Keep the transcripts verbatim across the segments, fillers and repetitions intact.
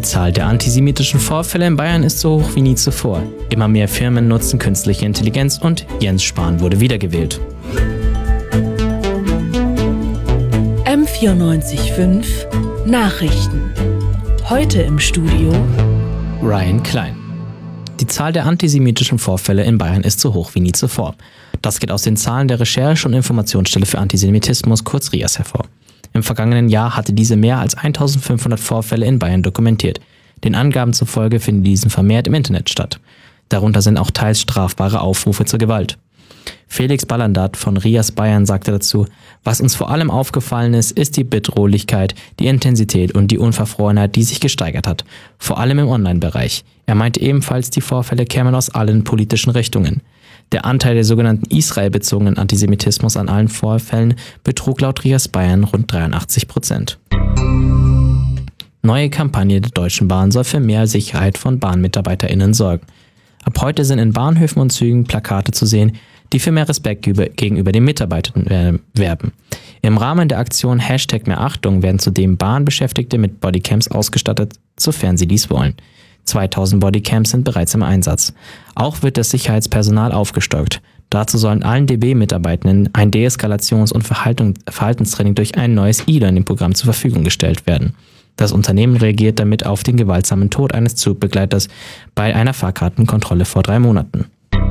Zahl der antisemitischen Vorfälle in Bayern ist so hoch wie nie zuvor. Immer mehr Firmen nutzen künstliche Intelligenz und Jens Spahn wurde wiedergewählt. M vierundneunzig Komma fünf Nachrichten. Heute im Studio Ryan Klein. Die Zahl der antisemitischen Vorfälle in Bayern ist so hoch wie nie zuvor. Das geht aus den Zahlen der Recherche- und Informationsstelle für Antisemitismus, kurz R I A S, hervor. Im vergangenen Jahr hatte diese mehr als eintausendfünfhundert Vorfälle in Bayern dokumentiert. Den Angaben zufolge finden diese vermehrt im Internet statt. Darunter sind auch teils strafbare Aufrufe zur Gewalt. Felix Ballandat von R I A S Bayern sagte dazu: Was uns vor allem aufgefallen ist, ist die Bedrohlichkeit, die Intensität und die Unverfrorenheit, die sich gesteigert hat, vor allem im Online-Bereich. Er meinte ebenfalls, die Vorfälle kämen aus allen politischen Richtungen. Der Anteil der sogenannten israelbezogenen Antisemitismus an allen Vorfällen betrug laut R I A S Bayern rund dreiundachtzig Prozent. Neue Kampagne der Deutschen Bahn soll für mehr Sicherheit von BahnmitarbeiterInnen sorgen. Ab heute sind in Bahnhöfen und Zügen Plakate zu sehen, die für mehr Respekt gegenüber den Mitarbeitern werben. Im Rahmen der Aktion Hashtag mehr Achtung werden zudem Bahnbeschäftigte mit Bodycams ausgestattet, sofern sie dies wollen. zweitausend Bodycams sind bereits im Einsatz. Auch wird das Sicherheitspersonal aufgestockt. Dazu sollen allen D B-Mitarbeitenden ein Deeskalations- und Verhaltung, Verhaltenstraining durch ein neues E-Learning-Programm zur Verfügung gestellt werden. Das Unternehmen reagiert damit auf den gewaltsamen Tod eines Zugbegleiters bei einer Fahrkartenkontrolle vor drei Monaten.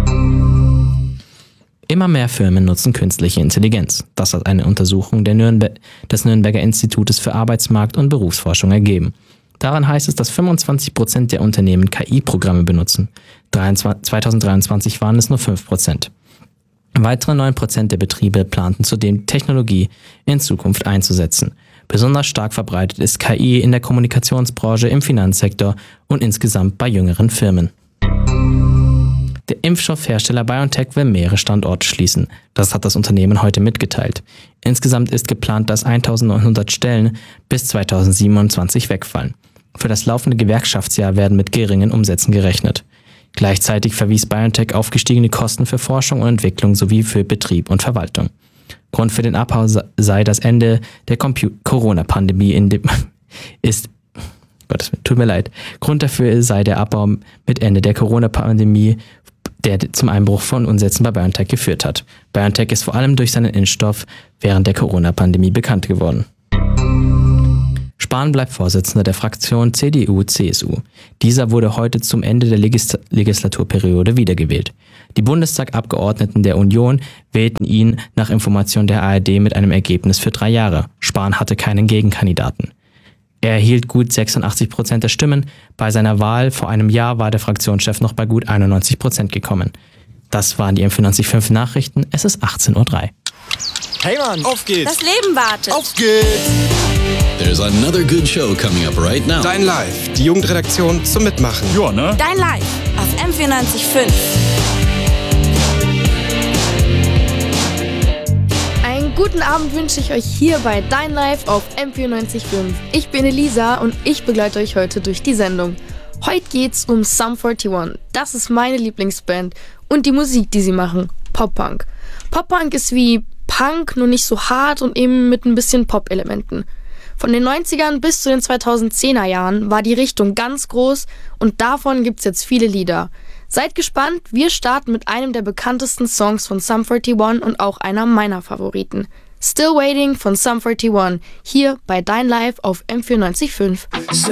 Immer mehr Firmen nutzen künstliche Intelligenz. Das hat eine Untersuchung der Nürnber- des Nürnberger Institutes für Arbeitsmarkt- und Berufsforschung ergeben. Daran heißt es, dass fünfundzwanzig Prozent der Unternehmen K I-Programme benutzen. zweitausenddreiundzwanzig waren es nur fünf Prozent. Weitere neun Prozent der Betriebe planten zudem, Technologie in Zukunft einzusetzen. Besonders stark verbreitet ist K I in der Kommunikationsbranche, im Finanzsektor und insgesamt bei jüngeren Firmen. Der Impfstoffhersteller BioNTech will mehrere Standorte schließen. Das hat das Unternehmen heute mitgeteilt. Insgesamt ist geplant, dass eintausendneunhundert Stellen bis zweitausendsiebenundzwanzig wegfallen. Für das laufende Gewerkschaftsjahr werden mit geringen Umsätzen gerechnet. Gleichzeitig verwies BioNTech auf gestiegene Kosten für Forschung und Entwicklung sowie für Betrieb und Verwaltung. Grund für den Abbau sei das Ende der Compu- Corona-Pandemie in dem ist Gott, tut mir leid. Grund dafür sei der Abbau mit Ende der Corona-Pandemie, der zum Einbruch von Umsätzen bei BioNTech geführt hat. BioNTech ist vor allem durch seinen Impfstoff während der Corona-Pandemie bekannt geworden. Spahn bleibt Vorsitzender der Fraktion C D U C S U. Dieser wurde heute zum Ende der Legis- Legislaturperiode wiedergewählt. Die Bundestagabgeordneten der Union wählten ihn nach Information der A R D mit einem Ergebnis für drei Jahre. Spahn hatte keinen Gegenkandidaten. Er erhielt gut sechsundachtzig Prozent der Stimmen. Bei seiner Wahl vor einem Jahr war der Fraktionschef noch bei gut einundneunzig Prozent gekommen. Das waren die M vierundneunzig Komma fünf Nachrichten. Es ist achtzehn Uhr drei. Hey Mann, auf geht's! Das Leben wartet! Auf geht's! There's another good show coming up right now. Dein Live, die Jugendredaktion zum Mitmachen. Ja, ne? Dein Live auf M vierundneunzig Komma fünf. Einen guten Abend wünsche ich euch hier bei Dein Live auf M vierundneunzig Komma fünf. Ich bin Elisa und ich begleite euch heute durch die Sendung. Heute geht's um Sum einundvierzig. Das ist meine Lieblingsband und die Musik, die sie machen, Pop-Punk. Pop-Punk ist wie Punk, nur nicht so hart und eben mit ein bisschen Pop-Elementen. Von den neunzigern bis zu den zweitausendzehner Jahren war die Richtung ganz groß und davon gibt's jetzt viele Lieder. Seid gespannt, wir starten mit einem der bekanntesten Songs von Sum einundvierzig und auch einer meiner Favoriten. Still Waiting von Sum einundvierzig, hier bei Dein Live auf M vierundneunzig Komma fünf.